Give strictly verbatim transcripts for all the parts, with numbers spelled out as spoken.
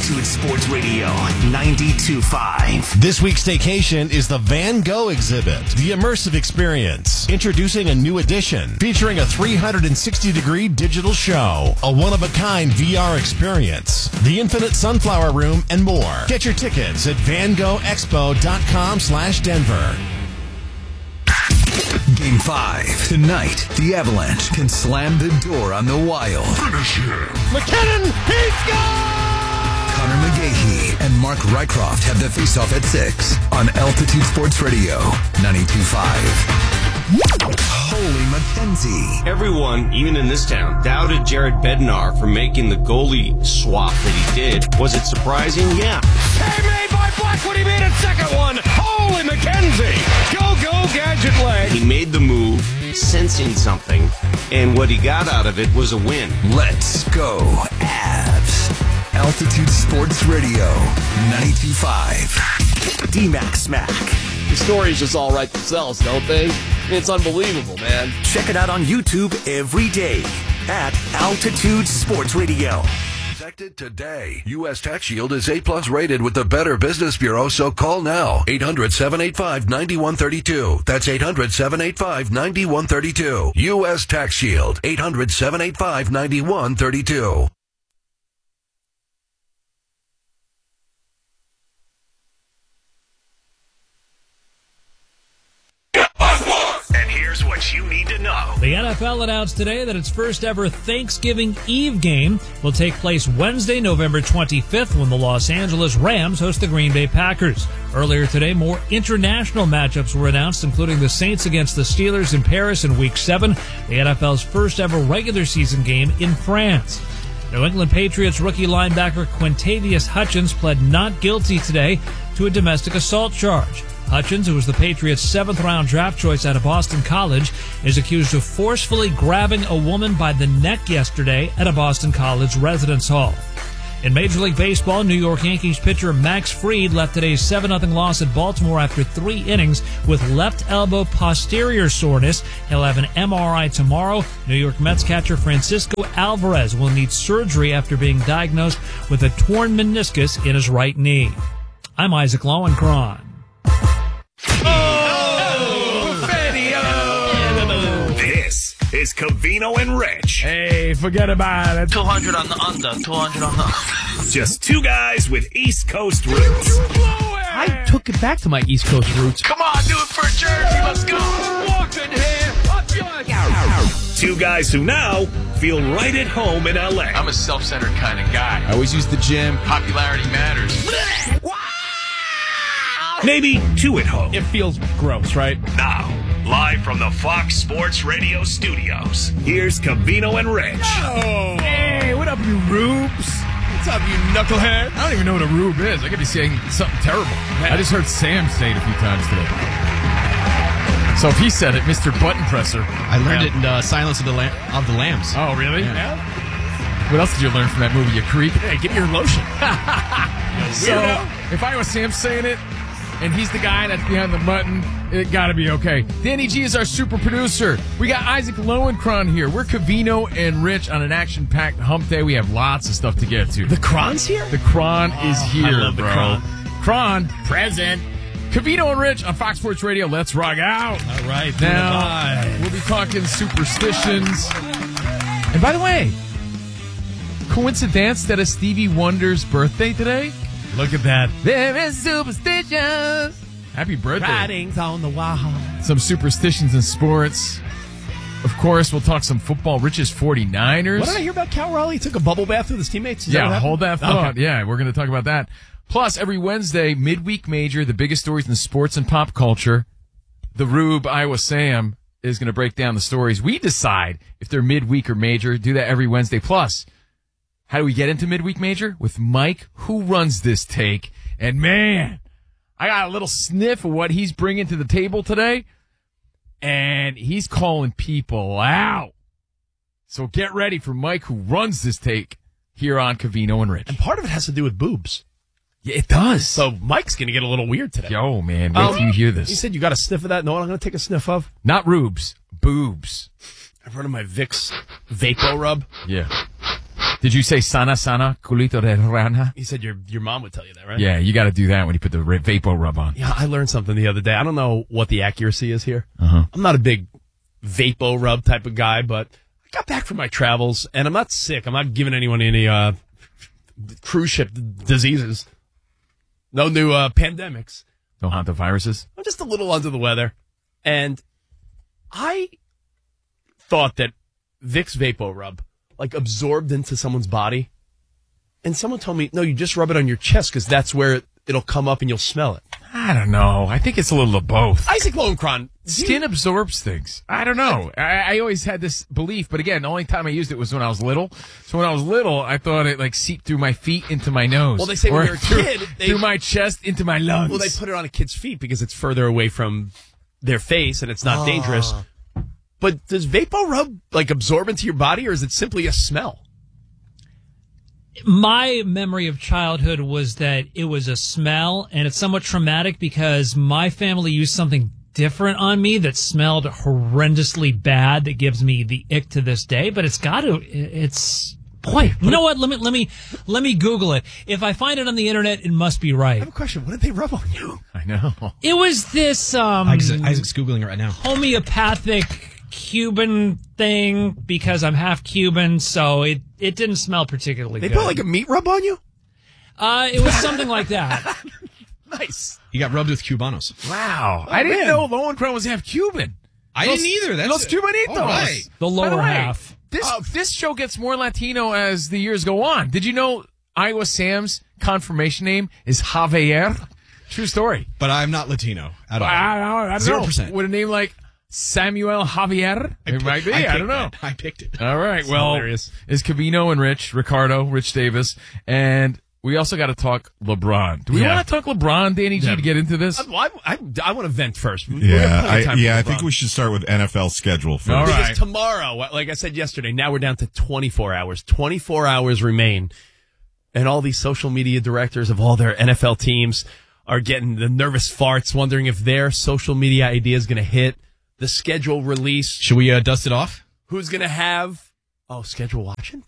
Altitude Sports Radio ninety-two point five. This week's staycation is the Van Gogh exhibit, the immersive experience. Introducing a new edition featuring a three hundred sixty degree digital show, a one-of-a-kind V R experience, the Infinite Sunflower Room, and more. Get your tickets at van gogh expo dot com slash Denver. Game five. Tonight, the Avalanche can slam the door on the Wild. Finish him. McKinnon, he's gone! Connor McGahee and Mark Rycroft have the face-off at six on Altitude Sports Radio ninety-two point five. Holy Mackenzie. Everyone, even in this town, doubted Jared Bednar for making the goalie swap that he did. Was it surprising? Yeah. Hey, made by Blackwood, he made a second one. Holy Mackenzie. Go, go, gadget leg. He made the move, sensing something, and what he got out of it was a win. Let's go, Avs. Altitude Sports Radio ninety-two point five. D-Mac Smack. The stories just all write themselves, don't they? I mean, it's unbelievable, man. Check it out on YouTube every day at Altitude Sports Radio. Protected today. U S Tax Shield is A plus rated with the Better Business Bureau, so call now. eight hundred, seven eight five, nine one three two. That's eight hundred, seven eight five, nine one three two. U S Tax Shield. eight hundred, seven eight five, nine one three two. And here's what you need to know. The N F L announced today that its first ever Thanksgiving Eve game will take place Wednesday, November twenty-fifth, when the Los Angeles Rams host the Green Bay Packers. Earlier today, more international matchups were announced, including the Saints against the Steelers in Paris in Week seven, the N F L's first ever regular season game in France. New England Patriots rookie linebacker Quintavious Hutchins pled not guilty today to a domestic assault charge. Hutchins, who was the Patriots' seventh-round draft choice out of Boston College, is accused of forcefully grabbing a woman by the neck yesterday at a Boston College residence hall. In Major League Baseball, New York Yankees pitcher Max Fried left today's seven nothing loss at Baltimore after three innings with left elbow posterior soreness. He'll have an M R I tomorrow. New York Mets catcher Francisco Alvarez will need surgery after being diagnosed with a torn meniscus in his right knee. I'm Isaac Lowenkron. This is Covino and Rich. Hey, forget about it. two hundred on the under, two hundred on the... Just two guys with East Coast roots. I took it back to my East Coast roots. Come on, do it for Jersey, let's go. Walking here, up your... Two guys who now feel right at home in L A. I'm a self-centered kind of guy. I always use the gym. Popularity matters. Maybe two at home. It feels gross, right? Now, live from the Fox Sports Radio studios, here's Covino and Rich. Oh, hey, what up, you rubes? What's up, you knucklehead? I don't even know what a rube is. I could be saying something terrible. I just heard Sam say it a few times today. So if he said it, Mister Button Presser. I learned yeah. it in uh, Silence of the, Lam- of the Lambs. Oh, really? Yeah. yeah. What else did you learn from that movie, you creep? Hey, get your lotion. So, if I was Sam saying it, and he's the guy that's behind the button, it gotta be okay. Danny G is our super producer. We got Isaac Lowenkron here. We're Covino and Rich on an action-packed hump day. We have lots of stuff to get to. The Kron's here? The Kron oh, is here, I love bro. The Kron. Kron, present. Covino and Rich on Fox Sports Radio. Let's rock out. All right. Now, we'll be talking superstitions. And by the way, coincidence that it's Stevie Wonder's birthday today? Look at that. There is superstitions. Happy birthday. Writings on the wall. Some superstitions in sports. Of course, we'll talk some football. Rich's forty-niners. What did I hear about Cal Raleigh? He took a bubble bath with his teammates? Is yeah, that hold that thought. Okay. Yeah, we're going to talk about that. Plus, every Wednesday, midweek major, the biggest stories in sports and pop culture. The Rube, Iowa Sam, is going to break down the stories. We decide if they're midweek or major. Do that every Wednesday. Plus, how do we get into midweek major? With Mike, who runs this take. And man, I got a little sniff of what he's bringing to the table today. And he's calling people out. So get ready for Mike, who runs this take here on Covino and Rich. And part of it has to do with boobs. Yeah, it does. So Mike's going to get a little weird today. Yo, man, wait um, till you hear this. He said you got a sniff of that. No, I'm going to take a sniff of. Not rubes, boobs. I've heard of my Vicks Vapo Rub. Yeah. Did you say sana sana culito de rana? You said your your mom would tell you that, right? Yeah, you got to do that when you put the Vapo Rub on. Yeah, I learned something the other day. I don't know what the accuracy is here. Uh-huh. I'm not a big Vapo Rub type of guy, but I got back from my travels, and I'm not sick. I'm not giving anyone any uh, cruise ship d- diseases. No new uh, pandemics. No hantaviruses? I'm just a little under the weather. And I thought that Vicks Vapo Rub, like, absorbed into someone's body. And someone told me, no, you just rub it on your chest because that's where it, it'll come up and you'll smell it. I don't know. I think it's a little of both. Isaac Lowenkron. Skin absorbs things. I don't know. I, I always had this belief, but again, the only time I used it was when I was little. So when I was little, I thought it like seeped through my feet into my nose. Well, they say when Or you're a through, kid, they, through my chest into my lungs. Well, they put it on a kid's feet because it's further away from their face and it's not Oh. dangerous. But does Vapo Rub like absorb into your body, or is it simply a smell? My memory of childhood was that it was a smell, and it's somewhat traumatic because my family used something different on me that smelled horrendously bad that gives me the ick to this day. But it's got to, it's, boy, you know what? Let me, let me, let me Google it. If I find it on the internet, it must be right. I have a question. What did they rub on you? I know. It was this, um, Isaac, Isaac's Googling it right now. homeopathic Cuban thing because I'm half Cuban, so it, it didn't smell particularly They good. put like a meat rub on you? Uh, it was something like that. Nice. You got rubbed with Cubanos. Wow. Oh, I didn't man. know Lowenkron was half Cuban. I Los- didn't either. That's Los Cubanitos. All right. The By lower the way, half. This, Uh, this show gets more Latino as the years go on. Did you know Iowa Sam's confirmation name is Javier? True story. But I'm not Latino at all. I, I, I don't Zero know. percent. With a name like Samuel Javier? It might be. I, picked don't know. that. I picked it. All right. It's well, hilarious. is Cavino and Rich, Ricardo, Rich Davis, and we also got to talk LeBron. Do we Yeah. want to talk LeBron, Danny G, Yeah. to get into this? I, I, I want to vent first. We- we Yeah, have plenty of I, time for yeah, I LeBron. think we should start with N F L schedule first. All Because right. tomorrow, like I said yesterday, now we're down to twenty-four hours. twenty-four hours remain. And all these social media directors of all their N F L teams are getting the nervous farts, wondering if their social media idea is going to hit. The schedule release. Should we uh, dust it off? Who's going to have... Oh, schedule watching?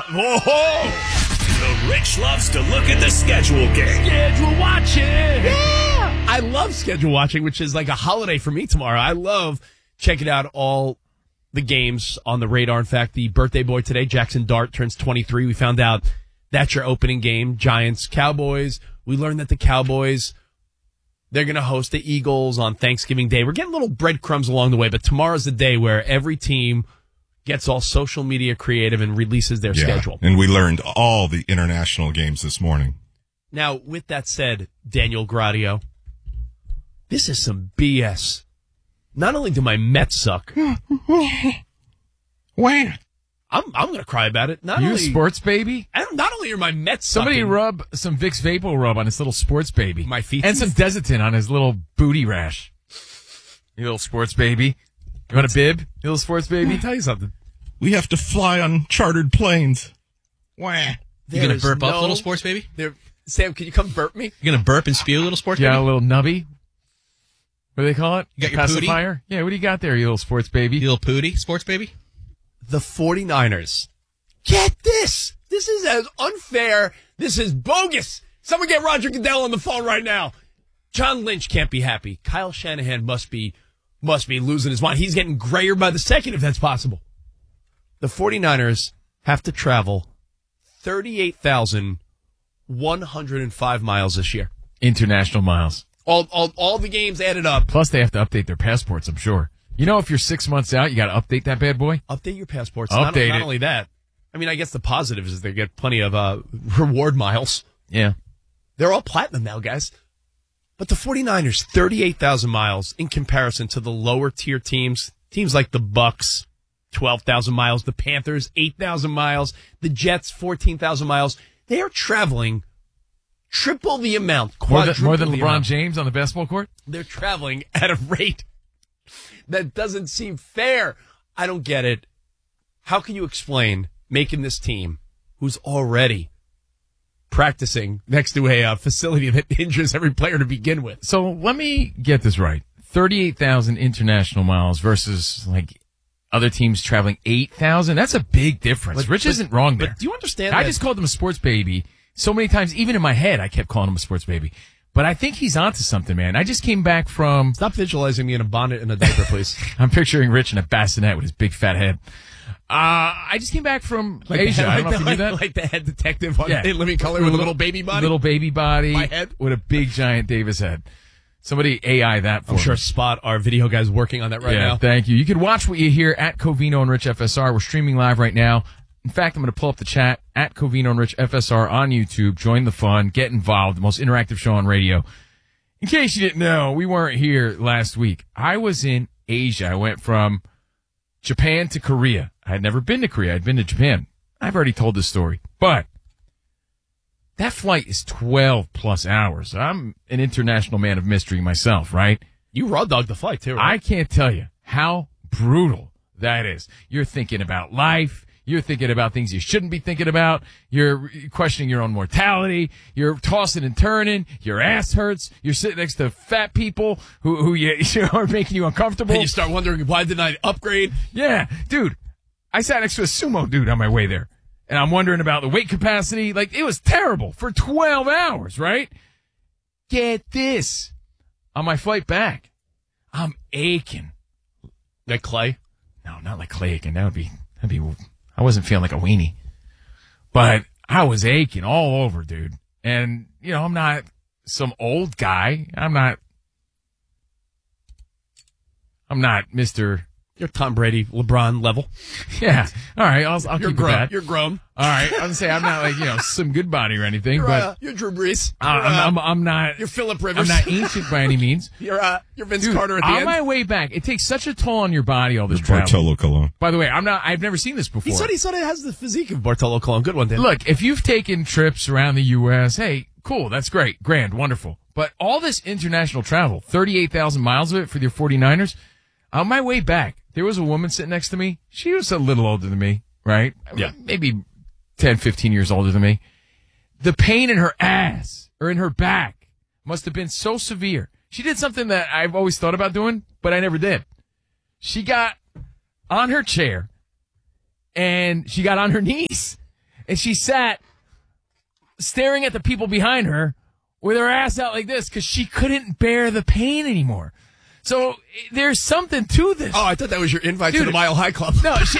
Whoa! The Rich loves to look at the schedule game. Schedule watching! Yeah! I love schedule watching, which is like a holiday for me tomorrow. I love checking out all the games on the radar. In fact, the birthday boy today, Jackson Dart, turns twenty-three. We found out that's your opening game, Giants, Cowboys. We learned that the Cowboys, they're going to host the Eagles on Thanksgiving Day. We're getting little breadcrumbs along the way, but tomorrow's the day where every team gets all social media creative and releases their Yeah, schedule. and we learned all the international games this morning. Now, with that said, Daniel Gradio, this is some B S. Not only do my Mets suck, Where? I'm I'm going to cry about it. Not You only sports baby? I don't- not only are my Mets Somebody sucking, rub some Vicks Vapo Rub on his little sports baby. My feet. And some Desitin on his little booty rash. You little sports baby. You want a bib? You little sports Let me baby? tell you something. We have to fly on chartered planes. Where? You There gonna is burp up, no- little sports baby? There, Sam, can you come burp me? You gonna burp and spew, little sports Yeah, a baby? little nubby. What do they call it? You got your pacifier? Yeah, what do you got there, you little sports baby? You little pooty, sports baby? The 49ers. Get this. This is as unfair. This is bogus. Someone get Roger Goodell on the phone right now. John Lynch can't be happy. Kyle Shanahan must be must be losing his mind. He's getting grayer by the second, if that's possible. The 49ers have to travel thirty-eight thousand one hundred five miles this year. International miles. All, all, all the games added up. Plus, they have to update their passports, I'm sure. You know, if you're six months out, you got to update that bad boy. Update your passports. Update not, not it. only that. I mean, I guess the positive is they get plenty of uh, reward miles. Yeah. They're all platinum now, guys. But the 49ers, thirty-eight thousand miles in comparison to the lower tier teams. Teams like the Bucks, twelve thousand miles. The Panthers, eight thousand miles. The Jets, fourteen thousand miles. They are traveling triple the amount. More than, more than quadruple the LeBron amount. James on the basketball court? They're traveling at a rate that doesn't seem fair. I don't get it. How can you explain making this team, who's already practicing next to a uh, facility that injures every player to begin with? So let me get this right. thirty-eight thousand international miles versus like Other teams traveling eight thousand. That's a big difference. But, Rich but, isn't wrong there. But do you understand I that? just called him a sports baby so many times. Even in my head, I kept calling him a sports baby. But I think he's onto something, man. I just came back from... Stop visualizing me in a bonnet and a diaper, please. I'm picturing Rich in a bassinet with his big fat head. Uh, I just came back from like Asia. The, I don't like know the, if you knew that. Like the head detective on Yeah. In Living Color with a little baby body. Little baby body. My head. With a big giant Davis head. Somebody A I that for I'm sure me. Spot, our video guy's working on that right yeah, now. Thank you. You can watch what you hear at Covino and Rich F S R. We're streaming live right now. In fact, I'm going to pull up the chat at Covino and Rich F S R on YouTube. Join the fun. Get involved. The most interactive show on radio. In case you didn't know, we weren't here last week. I was in Asia. I went from Japan to Korea. I had never been to Korea. I'd been to Japan. I've already told this story. But that flight is twelve plus hours. I'm an international man of mystery myself, right? You raw dogged the flight, too, right? I can't tell you how brutal that is. You're thinking about life. You're thinking about things you shouldn't be thinking about. You're questioning your own mortality. You're tossing and turning. Your ass hurts. You're sitting next to fat people who, who you, you know, are making you uncomfortable. And you start wondering, why didn't I upgrade? Yeah, dude. I sat next to a sumo dude on my way there. And I'm wondering about the weight capacity. Like, it was terrible for twelve hours, right? Get this. On my flight back, I'm aching. Like Clay? No, not like Clay aching. That would be, that'd be, I wasn't feeling like a weenie. But I was aching all over, dude. And, you know, I'm not some old guy. I'm not, I'm not Mister You're Tom Brady, LeBron level. Yeah. All right. I'll, I'll You're keep grown. it that. You're grown. All right. I'm going to say I'm not like, you know, some good body or anything, You're, but uh, you're Drew Brees. uh, You're, uh, I'm, I'm, I'm not, You're Phillip Rivers. I'm not ancient by any means. You're, uh, you're Vince Dude, Carter at the on end. my way back, it takes such a toll on your body, all this The travel. Bartolo cologne. By the way, I'm not, I've never seen this before. He said he sort of has the physique of Bartolo Colon. Good one, Dan. Look, if you've taken trips around the U S, hey, cool, that's great, grand, wonderful. But all this international travel, thirty-eight thousand miles of it for your 49ers, on my way back, there was a woman sitting next to me. She was a little older than me, right? Yeah. Maybe ten, fifteen years older than me. The pain in her ass or in her back must have been so severe. She did something that I've always thought about doing, but I never did. She got on her chair and she got on her knees and she sat staring at the people behind her with her ass out like this because she couldn't bear the pain anymore. So there's something to this. Oh, I thought that was your invite Dude, to the Mile High Club. No, she,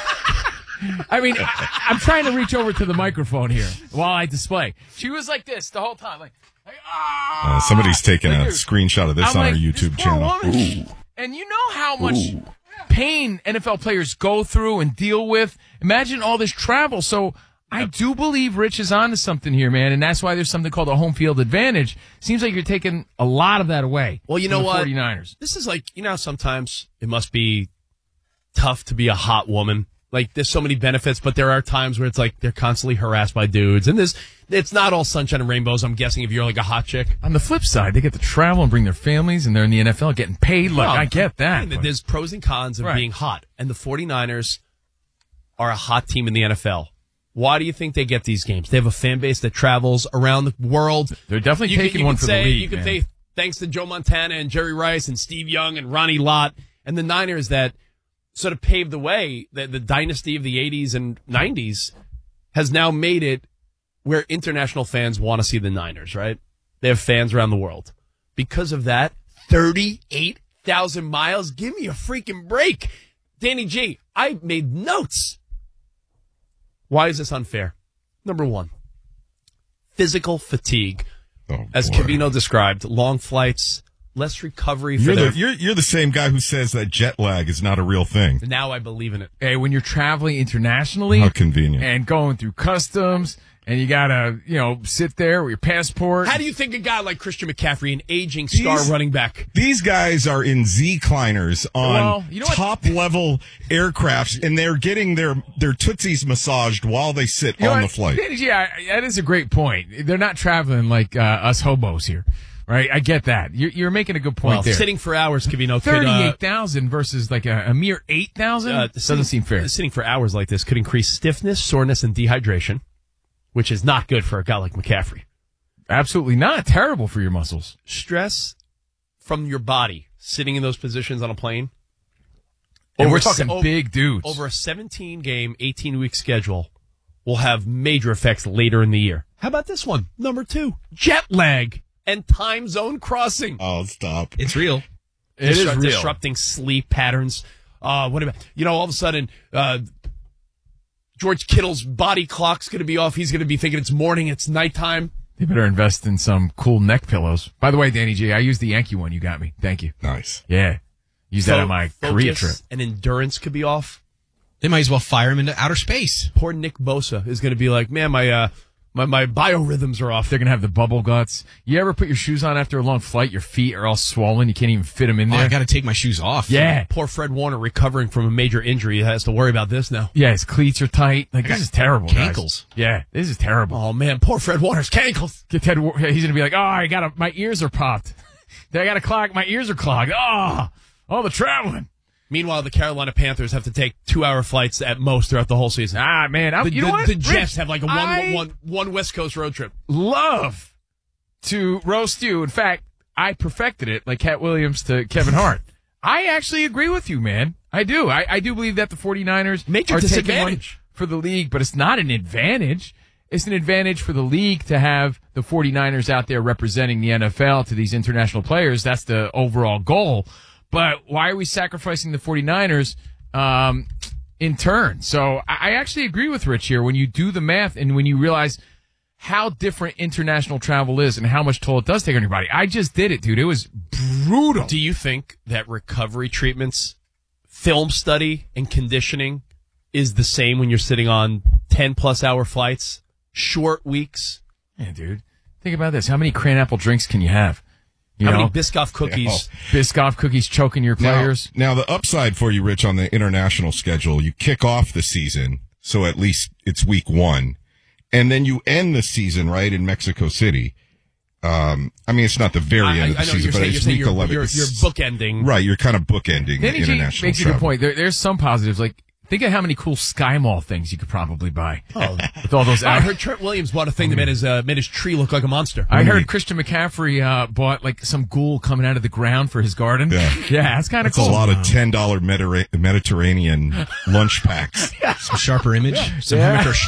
I mean, I, I'm trying to reach over to the microphone here while I display. She was like this the whole time, like, like ah. Uh, somebody's taking Like, a dude, screenshot of this I'm on like, our this YouTube poor channel. woman. And you know how much Ooh. pain N F L players go through and deal with. Imagine all this travel. So I do believe Rich is onto something here, man, and that's why there's something called a home field advantage. Seems like you're taking a lot of that away. Well, you from know the what? 49ers. This is like, you know, sometimes it must be tough to be a hot woman. Like, there's so many benefits, but there are times where it's like they're constantly harassed by dudes. And this, it's not all sunshine and rainbows, I'm guessing, if you're like a hot chick. On the flip side, they get to travel and bring their families, and they're in the N F L getting paid. Look, Well, I get that. I mean, but- there's pros and cons of Right. being hot. And the 49ers are a hot team in the N F L. Why do you think they get these games? They have a fan base that travels around the world. They're definitely You can- taking you one can for say, the league, You can man. say thanks to Joe Montana and Jerry Rice and Steve Young and Ronnie Lott and the Niners that sort of paved the way. The, the dynasty of the eighties and nineties has now made it where international fans want to see the Niners, right? They have fans around the world. Because of that, thirty-eight thousand miles? Give me a freaking break. Danny G, I made notes. Why is this unfair? Number one, physical fatigue. Oh, As boy. Covino described, long flights, less recovery for You're their... the, you're, you're the same guy who says that jet lag is not a real thing. Now I believe in it. Hey, when you're traveling internationally, How convenient. and going through customs, and you gotta, you know, sit there with your passport. How do you think a guy like Christian McCaffrey, an aging star These- running back... These guys are in Z-cliners on Well, you know what? top-level aircrafts, and they're getting their, their tootsies massaged while they sit You know on what? the flight. Yeah, that is a great point. They're not traveling like uh, us hobos here, right? I get that. You're, you're making a good point Well, there. sitting for hours, Covino, could... uh, thirty-eight thousand versus like a, a mere eight thousand? uh, Doesn't sitting- seem fair. Sitting for hours like this could increase stiffness, soreness, and dehydration, which is not good for a guy like McCaffrey. Absolutely not. Terrible for your muscles. Stress from your body, sitting in those positions on a plane, And we're a talking se- big dudes. Over a seventeen-game, eighteen-week schedule will have major effects later in the year. How about this one? Number two, jet lag and time zone crossing. Oh, stop. It's real. It is Disrupt- real. Disrupting sleep patterns. Uh, what about, you know, all of a sudden, uh, George Kittle's body clock's going to be off. He's going to be thinking it's morning, it's nighttime. They better invest in some cool neck pillows. By the way, Danny G, I used the Yankee one you got me. Thank you. Nice. Yeah. Use that on my Korea trip. Focus and endurance could be off. They might as well fire him into outer space. Poor Nick Bosa is going to be like, man, my, uh, my, my biorhythms are off. They're going to have the bubble guts. You ever put your shoes on after a long flight? Your feet are all swollen. You can't even fit them in Oh, there. I got to take my shoes off. Yeah. Poor Fred Warner recovering from a major injury has to worry about this now. Yeah, his cleats are tight. Like, this is terrible, guys. Cankles. Yeah, this is terrible. Oh, man, poor Fred Warner's cankles. Get Ted, War- he's going to be like, oh, I got to, my ears are popped. I got to clog, my ears are clogged. Oh, all the traveling. Meanwhile, the Carolina Panthers have to take two-hour flights at most throughout the whole season. Ah, man. I, The, you know the, what? the Jets Rich, have like a one, I one, one West Coast road trip. love to roast you. In fact, I perfected it like Cat Williams to Kevin Hart. I actually agree with you, man. I do. I, I do believe that the 49ers Major are taking one disadvantage. for the league, but it's not an advantage. It's an advantage for the league to have the 49ers out there representing the N F L to these international players. That's the overall goal. But why are we sacrificing the 49ers um, in turn? So I, I actually agree with Rich here. When you do the math and when you realize how different international travel is and how much toll it does take on your body. I just did it, dude. It was brutal. Do you think that recovery treatments, film study, and conditioning is the same when you're sitting on ten-plus hour flights, short weeks? Yeah, dude. Think about this. How many crane-apple drinks can you have? You How know? many Biscoff cookies? Yeah. Biscoff cookies choking your players. Now, now, the upside for you, Rich, on the international schedule, you kick off the season, so at least it's week one, and then you end the season, right, in Mexico City. Um, I mean, it's not the very I, end of the I know season, you're but saying, it's you're, week saying eleven. you're, you're, you're bookending. Right, you're kind of bookending Danny the G international makes a travel. good point. There, there's some positives. Like, think of how many cool Sky Mall things you could probably buy. Oh. With all those. I heard Trent Williams bought a thing that made his uh, made his tree look like a monster. I heard Christian McCaffrey uh, bought like some ghoul coming out of the ground for his garden. Yeah, yeah, that's kind of That's cool. a lot of ten dollar Mediterranean lunch packs. Some sharper image. Some Yeah. Hammaker